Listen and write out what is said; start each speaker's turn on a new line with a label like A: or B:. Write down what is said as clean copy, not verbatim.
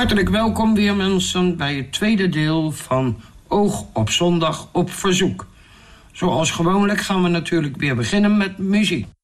A: Hartelijk welkom weer mensen bij het tweede deel van Oog op Zondag op Verzoek. Zoals gewoonlijk gaan we natuurlijk weer beginnen met muziek.